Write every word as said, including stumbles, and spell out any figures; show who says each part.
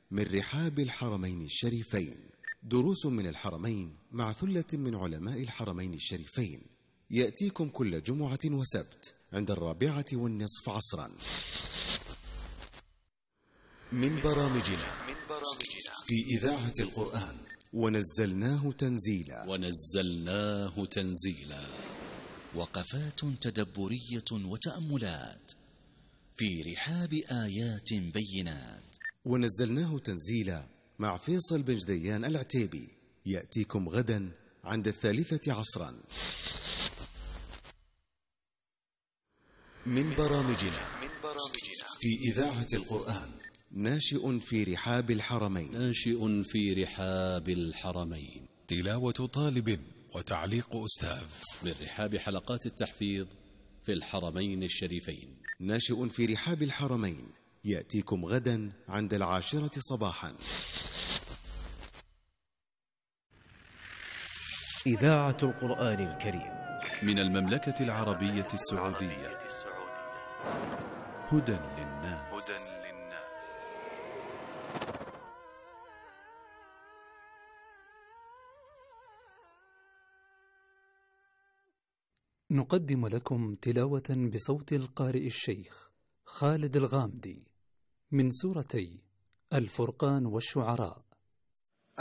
Speaker 1: من رحاب الحرمين الشريفين، دروس من الحرمين مع ثلة من علماء الحرمين الشريفين، يأتيكم كل جمعة وسبت عند الرابعة والنصف عصرا. من برامجنا في إذاعة القرآن ونزلناه تنزيلا
Speaker 2: ونزلناه تنزيلا
Speaker 3: وقفات تدبرية وتأملات في رحاب آيات بينات.
Speaker 1: ونزلناه تنزيلا مع فيصل بن جديان العتيبي، يأتيكم غدا عند الثالثة عصرا. من برامجنا في إذاعة القرآن ناشئ في رحاب الحرمين
Speaker 2: ناشئ في رحاب الحرمين
Speaker 4: تلاوة طالب وتعليق أستاذ
Speaker 2: من رحاب حلقات التحفيظ في الحرمين الشريفين.
Speaker 1: ناشئ في رحاب الحرمين يأتيكم غدا عند العاشرة صباحا.
Speaker 5: إذاعة القرآن الكريم
Speaker 4: من المملكة العربية السعودية، هدى للناس.
Speaker 6: نقدم لكم تلاوة بصوت القارئ الشيخ خالد الغامدي من سورتي الفرقان والشعراء.